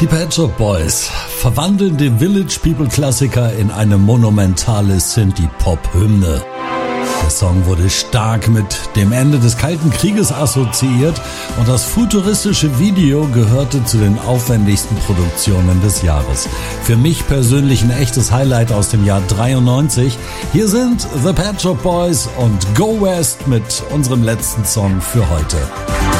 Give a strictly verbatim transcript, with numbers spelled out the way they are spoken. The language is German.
Die Pet Shop Boys verwandeln den Village People Klassiker in eine monumentale Synthie-Pop-Hymne. Der Song wurde stark mit dem Ende des Kalten Krieges assoziiert und das futuristische Video gehörte zu den aufwendigsten Produktionen des Jahres. Für mich persönlich ein echtes Highlight aus dem Jahr dreiundneunzig. Hier sind The Pet Shop Boys und Go West mit unserem letzten Song für heute.